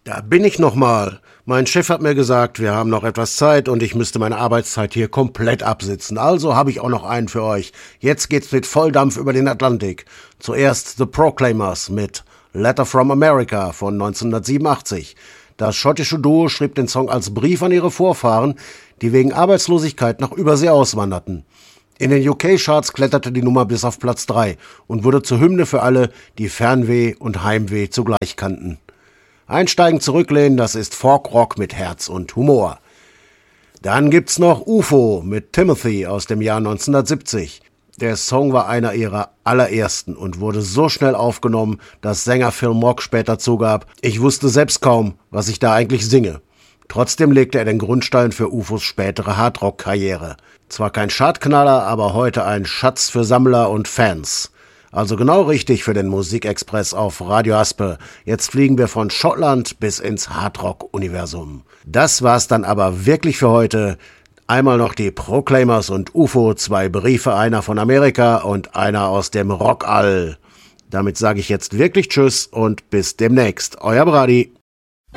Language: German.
Da bin ich nochmal. Mein Chef hat mir gesagt, wir haben noch etwas Zeit und ich müsste meine Arbeitszeit hier komplett absitzen. Also habe ich auch noch einen für euch. Jetzt geht's mit Volldampf über den Atlantik. Zuerst The Proclaimers mit Letter from America von 1987. Das schottische Duo schrieb den Song als Brief an ihre Vorfahren, die wegen Arbeitslosigkeit nach Übersee auswanderten. In den UK-Charts kletterte die Nummer bis auf Platz 3 und wurde zur Hymne für alle, die Fernweh und Heimweh zugleich kannten. Einsteigen, zurücklehnen, das ist Folkrock mit Herz und Humor. Dann gibt's noch UFO mit Timothy aus dem Jahr 1970. Der Song war einer ihrer allerersten und wurde so schnell aufgenommen, dass Sänger Phil Mogg später zugab, ich wusste selbst kaum, was ich da eigentlich singe. Trotzdem legte er den Grundstein für UFOs spätere Hardrock-Karriere. Zwar kein Chartknaller, aber heute ein Schatz für Sammler und Fans. Also genau richtig für den Musikexpress auf Radio Aspe. Jetzt fliegen wir von Schottland bis ins Hardrock-Universum. Das war's dann aber wirklich für heute. Einmal noch die Proclaimers und UFO, 2 Briefe, einer von Amerika und einer aus dem Rockall. Damit sage ich jetzt wirklich Tschüss und bis demnächst. Euer Brady.